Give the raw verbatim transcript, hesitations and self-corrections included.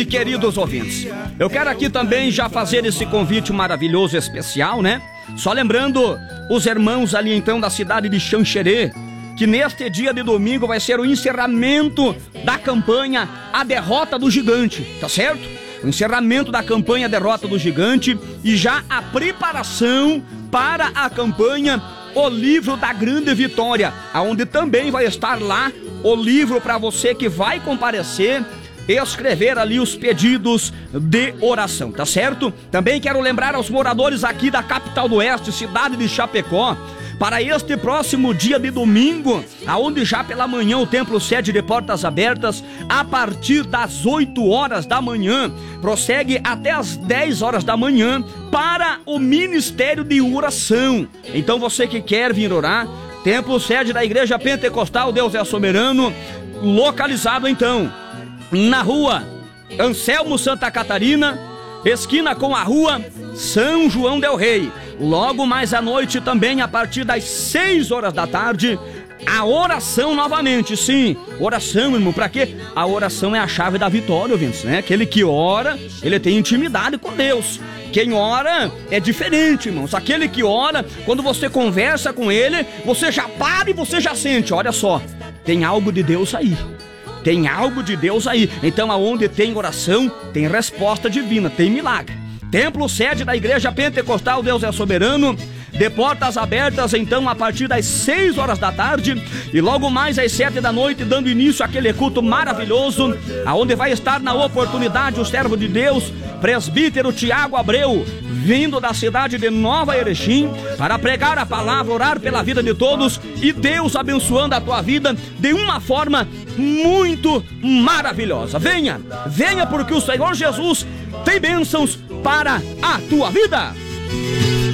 Queridos ouvintes, eu quero aqui também já fazer esse convite maravilhoso, especial, né? Só lembrando os irmãos ali então da cidade de Xanxerê, que neste dia de domingo vai ser o encerramento da campanha A Derrota do Gigante, tá certo? O encerramento da campanha A Derrota do Gigante e já a preparação para a campanha O Livro da Grande Vitória, aonde também vai estar lá o livro para você que vai comparecer e escrever ali os pedidos de oração, tá certo? Também quero lembrar aos moradores aqui da capital do oeste, cidade de Chapecó, para este próximo dia de domingo, aonde já pela manhã o templo sede de portas abertas, a partir das oito horas da manhã, prossegue até as dez horas da manhã para o ministério de oração. Então você que quer vir orar, templo sede da Igreja Pentecostal Deus é Soberano, localizado então na rua Anselmo Santa Catarina, esquina com a rua São João del Rei. Logo mais à noite também, a partir das seis horas da tarde, a oração novamente. Sim, oração, irmão, pra quê? A oração é a chave da vitória, ouvintes, né? Aquele que ora, ele tem intimidade com Deus. Quem ora é diferente, irmãos. Aquele que ora, quando você conversa com ele, você já para e você já sente, olha só, tem algo de Deus aí. Tem algo de Deus aí. Então aonde tem oração, tem resposta divina, tem milagre. Templo sede da Igreja Pentecostal Deus é Soberano, de portas abertas então a partir das seis horas da tarde e logo mais às sete da noite, dando início àquele culto maravilhoso, aonde vai estar na oportunidade o servo de Deus, presbítero Tiago Abreu, vindo da cidade de Nova Erechim, para pregar a palavra, orar pela vida de todos e Deus abençoando a tua vida de uma forma muito maravilhosa. Venha, venha porque o Senhor Jesus tem bênçãos para a tua vida.